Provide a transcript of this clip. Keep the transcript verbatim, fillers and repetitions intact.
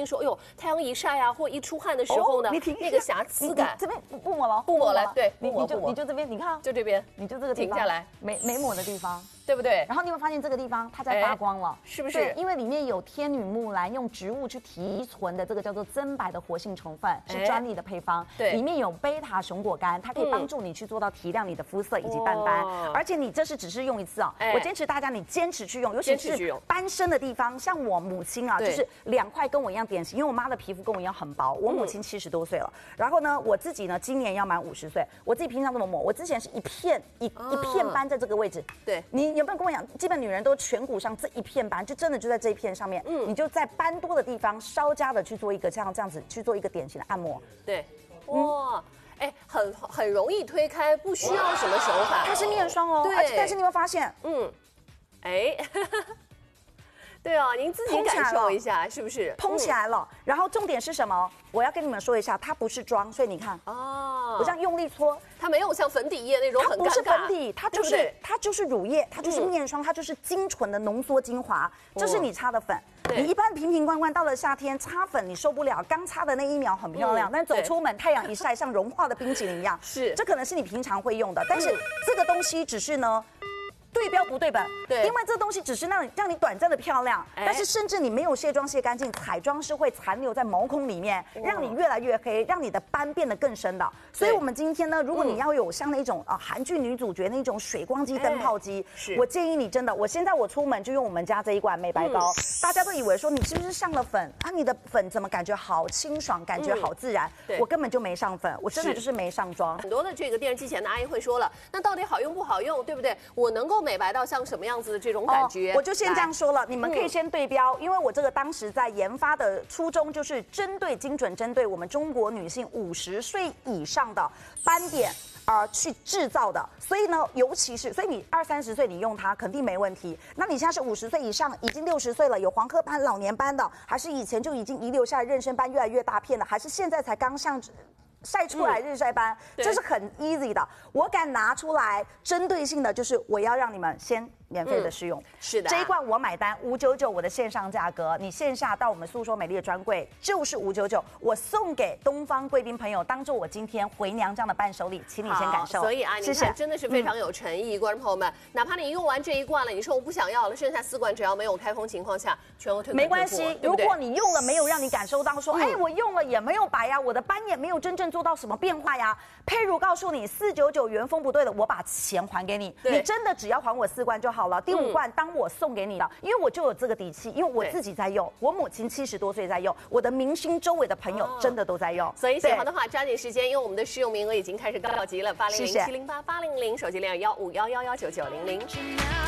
说，哎呦，太阳一晒啊，或一出汗的时候呢，那个瑕疵感。 这边不抹了， 不抹了，对， 你你就你就这边，你看， 就这边， 你就这个地方停下来， 没没抹的地方。 对不对？ 然后你会发现这个地方它在发光了， 是不是？ 对，因为里面有天女木兰用植物去提纯的这个叫做增白的活性成分，是专利的配方。 对， 里面有贝塔熊果苷，它可以帮助你去做到提亮你的肤色以及淡斑。而且你这是只是用一次啊，我坚持大家你坚持去用，尤其是斑深的地方，像我母亲啊，就是两块跟我一样典型，因为我妈的皮肤跟我一样很薄，我母亲七十多岁了，然后呢，我自己呢今年要满五十岁，我自己平常怎么抹？我之前是一片一一片斑在这个位置， 对， 你有没有跟我讲？基本女人都颧骨上这一片斑，就真的就在这一片上面，嗯，你就在斑多的地方稍加的去做一个这样这样子去做一个典型的按摩， 对，哇。哎，很很容易推开，不需要什么手法。 它是面霜哦， 对， 而且但是你会发现， 嗯，哎。对啊，您自己感受一下，是不是蓬起来了？然后重点是什么？我要跟你们说一下，它不是妆，所以你看哦，我这样用力搓， 它没有像粉底液那种很尴尬。 它不是粉底，它就是它就是乳液，它就是面霜，它就是精纯的浓缩精华。这是你擦的粉，你一般瓶瓶罐罐到了夏天擦粉你受不了，刚擦的那一秒很漂亮，但走出门太阳一晒，像融化的冰淇淋一样。 是， 这可能是你平常会用的，但是这个东西只是呢。对标不对本， 对， 因为这东西只是让你让你短暂的漂亮，但是甚至你没有卸妆卸干净，彩妆是会残留在毛孔里面，让你越来越黑，让你的斑变得更深的。所以我们今天呢，如果你要有像那种啊韩剧女主角那种水光肌、灯泡肌，我建议你真的，我现在我出门就用我们家这一罐美白膏，大家都以为说你是不是上了粉啊？你的粉怎么感觉好清爽，感觉好自然？我根本就没上粉，我真的就是没上妆。 很多的这个电视机前的阿姨会说了，那到底好用不好用，对不对？我能够美白到像什么样子的这种感觉？ 我就先这样说了，你们可以先对标，因为我这个当时在研发的初衷就是针对精准针对我们中国女性五十岁以上的斑点。而去制造的，所以呢，尤其是，所以你二三十岁你用它肯定没问题。那你现在是五十岁以上，已经六十岁了，有黄褐斑、老年斑的，还是以前就已经遗留下来妊娠斑越来越大片的，还是现在才刚上晒出来日晒斑，嗯、这是很 easy 的。我敢拿出来，针对性的就是我要让你们先免费的试用。嗯、 是的， 这一罐我买单五九九，我的线上价格，你线下到我们诉说美丽的专柜就是五九九，我送给东方贵宾朋友，当做我今天回娘这样的伴手礼，请你先感受。 所以啊，你看真的是非常有诚意，嗯、观众朋友们，哪怕你用完这一罐了，你说我不想要了，剩下四罐只要没有开封情况下，全部退款。 没关系，如果你用了没有让你感受到说，哎、嗯，我用了也没有白呀，我的斑也没有真正做到什么变化呀，佩如告诉你四九九原封不对的，我把钱还给你，你真的只要还我四罐就好了，第五罐当我送给你了，因为我就有这个底气，因为我自己在用，我母亲七十多岁在用，我的明星周围的朋友真的都在用， 所以喜欢的话抓紧时间，因为我们的试用名额已经开始告急了，八零零七零八八零零手机链幺五幺幺幺九九零零。